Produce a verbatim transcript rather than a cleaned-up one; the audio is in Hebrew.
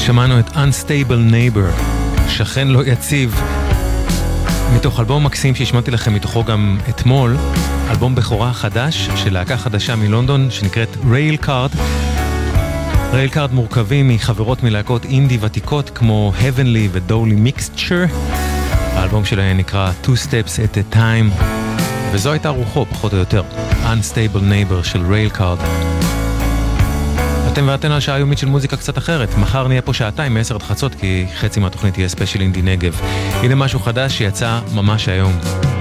שמענו את Unstable Neighbor, שכן לא יציב, מתוך אלבום מקסים שהשמעתי לכם מתוכו גם אתמול, אלבום בכורה חדש של להקה חדשה מלונדון שנקראת Railcard. Railcard מורכבים מחברות מלהקות אינדי ותיקות כמו Heavenly ו-Dolly Mixture. האלבום שלהם נקרא Two Steps at a Time, וזו הייתה רוחו פחות או יותר, Unstable Neighbor של Railcard. אתם ואתן על שעה יומית של מוזיקה קצת אחרת. מחר נהיה פה שעתיים מעשר עד חצות, כי חצי מהתוכנית תהיה ספיישל אינדי נגב. הנה משהו חדש שיצא ממש היום.